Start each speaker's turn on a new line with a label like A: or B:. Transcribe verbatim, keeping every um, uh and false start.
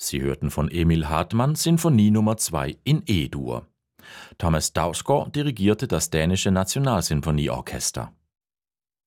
A: Sie hörten von Emil Hartmann Sinfonie Nummer zwei in E-Dur. Thomas Dausgaard dirigierte das dänische Nationalsinfonieorchester.